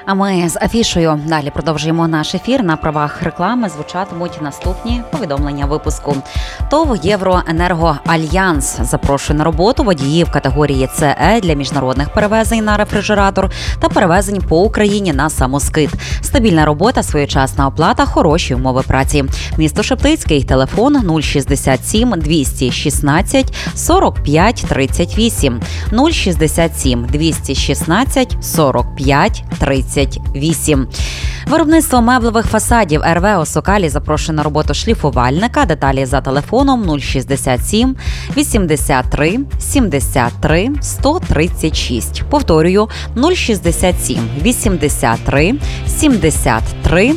А ми з афішою далі продовжуємо наш ефір. На правах реклами звучатимуть наступні повідомлення випуску. ТОВ «Євроенергоальянс» запрошує на роботу водіїв категорії ЦЕ для міжнародних перевезень на рефрижератор та перевезень по Україні на самоскид. Стабільна робота, своєчасна оплата, хороші умови праці. Місто Шептицький, телефон 067 216 45 38. 067 216 45 38. Виробництво меблевих фасадів РВ «Осокалі» запрошує на роботу шліфувальника. Деталі за телефоном 067 83 73 136. Повторюю, 067 83 73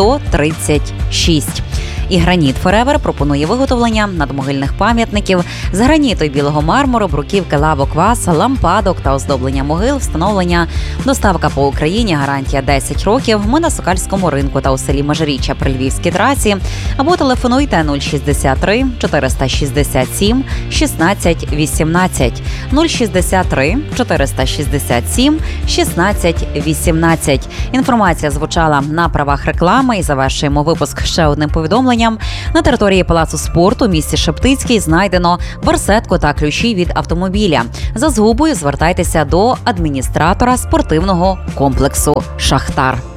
136. І «Граніт Форевер» пропонує виготовлення надмогильних пам'ятників з граніту й білого мармуру, бруківки, лавок, ваз, лампадок та оздоблення могил, встановлення, доставка по Україні, гарантія 10 років. Ми на Сокальському ринку та у селі Межиріччя при Львівській трасі. Або телефонуйте 063 467 16 18. 063 467 16 18. Інформація звучала на правах реклами і завершуємо випуск ще одним повідомленням. На території Палацу спорту у місті Шептицький знайдено барсетку та ключі від автомобіля. За згубою звертайтеся до адміністратора спортивного комплексу «Шахтар».